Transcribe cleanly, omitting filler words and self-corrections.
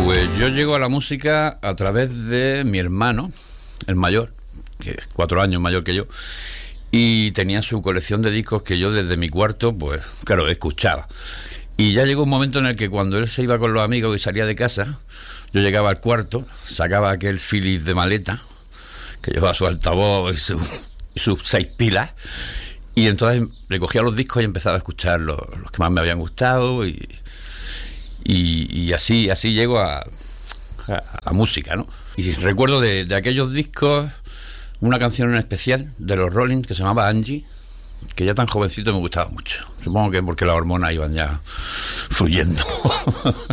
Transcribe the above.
Pues yo llego a la música a través de mi hermano, el mayor, que es 4 años mayor que yo, y tenía su colección de discos que yo desde mi cuarto, pues claro, escuchaba. Y ya llegó un momento en el que cuando él se iba con los amigos y salía de casa, yo llegaba al cuarto, sacaba aquel Philips de maleta, que llevaba su altavoz y sus 6 pilas, y entonces recogía los discos y empezaba a escuchar los que más me habían gustado, y así llego a la música, ¿no? Y recuerdo de aquellos discos una canción en especial de los Rolling que se llamaba Angie, que ya tan jovencito me gustaba mucho. Supongo que porque las hormonas iban ya fluyendo.